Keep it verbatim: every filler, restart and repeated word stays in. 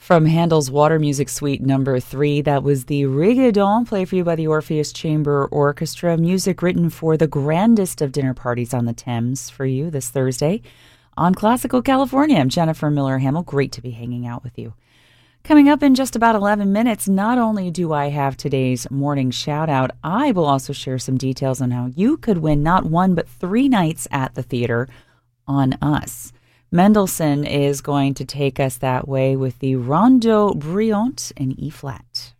From Handel's Water Music Suite number three, that was the Rigodon, played for you by the Orpheus Chamber Orchestra, music written for the grandest of dinner parties on the Thames for you this Thursday on Classical California. I'm Jennifer Miller-Hamill. Great to be hanging out with you. Coming up in just about eleven minutes, not only do I have today's morning shout-out, I will also share some details on how you could win not one but three nights at the theater on us. Mendelssohn is going to take us that way with the Rondo Brillante in E-flat.